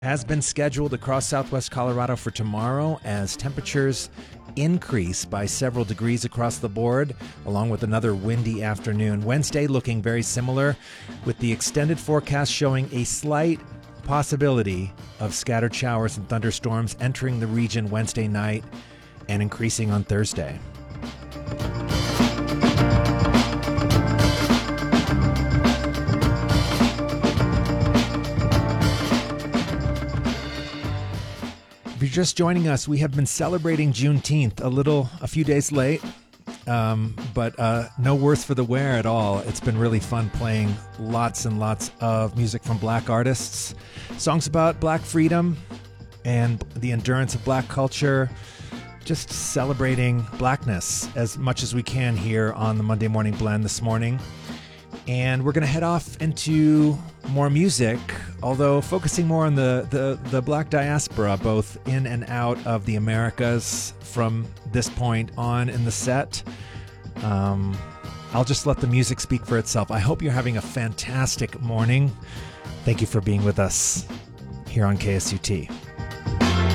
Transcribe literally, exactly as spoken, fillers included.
has been scheduled across southwest Colorado for tomorrow as temperatures increase by several degrees across the board, along with another windy afternoon. Wednesday looking very similar, with the extended forecast showing a slight possibility of scattered showers and thunderstorms entering the region Wednesday night and increasing on Thursday. If you're just joining us, we have been celebrating Juneteenth a little, a few days late, um, but uh, no worse for the wear at all. It's been really fun playing lots and lots of music from Black artists, songs about Black freedom and the endurance of Black culture, just celebrating Blackness as much as we can here on the Monday Morning Blend this morning. And we're going to head off into more music, although focusing more on the, the, the Black diaspora, both in and out of the Americas from this point on in the set. Um, I'll just let the music speak for itself. I hope you're having a fantastic morning. Thank you for being with us here on K S U T.